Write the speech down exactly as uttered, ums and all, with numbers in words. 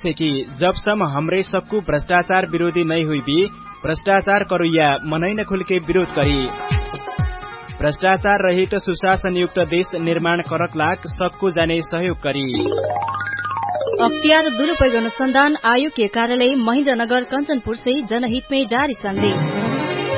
से कि जबसम्म हमरे सक्कू भ्रष्टाचार विरोधी नहीं हुई भी भ्रष्टाचार करुया मनै न खुलके विरोध करी। भ्रष्टाचार रहित सुशासन युक्त देश निर्माण करक लाग सक्कू जाने सहयोग करी। अख्तियार दुरुपयोग अनुसंधान आयोग के कार्यालय महेन्द्रनगर कंचनपुर से जनहित में जारी संदेश।